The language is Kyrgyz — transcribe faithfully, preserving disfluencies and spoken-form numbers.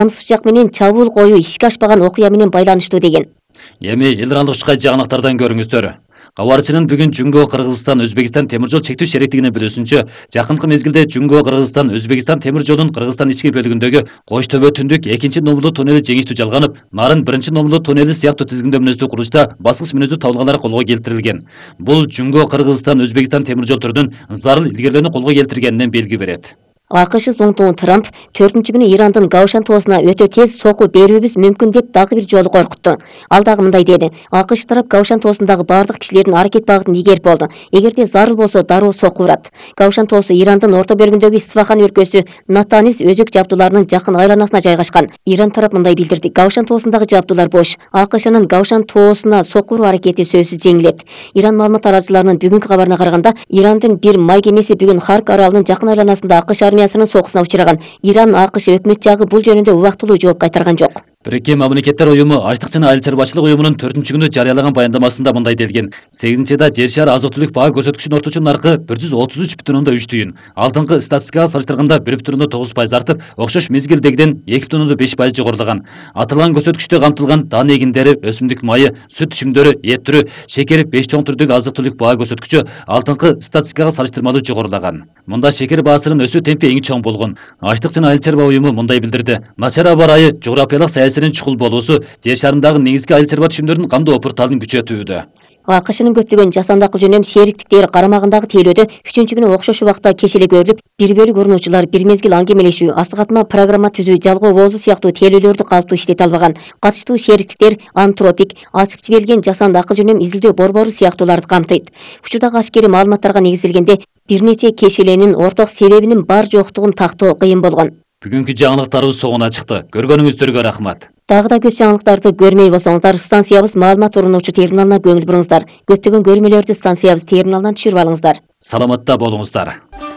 Сучак менен чабуул коюу ишке ашпаган окуя менен байланыштуу деген. Эми эл аралык ушкай жаңылыктардан көрүңүздөр. Кабарчынын бүгүн Жумго Кыргызстан Өзбекстан темир жол чектүү шериктигинин билүүсүнчө, жакынкы мезгилде Жумго Кыргызстан Өзбекстан темир жолунун Кыргызстан ички бөлүгүндөгү Кош төбө түндүк экинчи номурлуу туннели жеңиштүү жалганып, нарын биринчи номурлуу туннели сыяктуу тизгиндөө курулушта баскыч мүнөздүү табылгалар колго келтирилген. Бул Жумго Кыргызстан Өзбекстан темир жол түрүнүн зарыл илгерлерини колго келтиргенинен белги берет. АКШ зоңтугун Трамп төртүнчү күнү Ирандын Гаушан тоосуна өтө тез сокуу берүүбүз мүмкүн деп дагы бир жолу коркутту. Ал дагы мындай деди: АКШ тарап Гаушан тоосундагы бардык кишилердин аракет багытын игерип болду. Эгерде зарыл болсо дароо сокку урат. Гаушан тоосу Ирандын орто бөлүгүндөгү Исфахан өлкөсү Натанис өзөк жабдууларынын жакын айланасына жайгашкан. Иран тарап мындай билдирди: Гаушан тоосундагы жабдуулар бош. АКШнын Гаушан тоосуна сокку уруу аракети сөзсүз жеңилет. Иран маалымат таратчыларынын бүгүнкү кабарына караганда, Ирандын бир май кемеси бүгүн Харк аралынын жакын айланасында АКШ армиясынын сокусуна учураган. Иран АКШ өкмөт жагы бул жөнүндө убактылуу жооп кайтарган жок. Бириккен Мамлекеттер уюму Ачлык жана айыл чарбачылык уюмунун төртүнчү күнү жарыялаган баяндамасында мындай делген: сегизинчи айда жер шаар азык-түлүк баа көрсөткүчүнүн орточо наркы бир жүз отуз үч бүтүн ондон үч түйүн, алдыңкы статистикага салыштырганда бир бүтүн ондон тогуз пайыз артып, окшош мезгилдегиден эки бүтүн ондон беш пайыз жогорулаган. Аталган көрсөткүчтө камтылган дан эгиндери, өсүмдүк майы, сүт түшүмдөрү, эт түрү, шекер беш чоң түрдөгү азык-түлүк баа көрсөткүчү алдыңкы статистикага салыштырмалуу жогорулаган. Мында шекер баасынын өсүү темпи эң чоң болгон. Ачлык жана айыл чарба уюму мындай билдирди: начар аба ырайы, жографиялык саясинин чукул болуусу жер шарындагы негизги айыл чарба түшүмдөрүнүн камдоо опурталын күчөтүүдө. АКШнын көптөгөн жасандакыл жөнөм шериктиктери карамагындагы тейлөөдө үчүнчү күнү окшош убакта кечеле көрүлүп, бир бөлүк урунуучулар бир мезгил аңгемелешүү, астык программа түзүү, жалгоо боозу сыяктуу тейлөөлөрдү калыптуу иштете албаган. Катыштуу шериктиктер антропик, ачык жиберилген жасандакыл жөнөм изилдөө борбору сыяктууларды камтыйт. Учурдагы ашкери маалыматтарга негизделгенде, бир нече кешеленин орток себебинин бар жоктугун тактоо кыйын болгон. Бүгүнкү жаңылыктарыбыз соңуна чыкты. Көргөнүңүздөргө рахмат. Дагы да көп жаңылыктарды көрмөй болсоңуздар, станциябыз маалымат урунуучу терминалына көңүл буруңуздар. Көптөгөн көрмөлөрдү станциябыз терминалынан түшүрүп алыңыздар. Саламатта болуңуздар.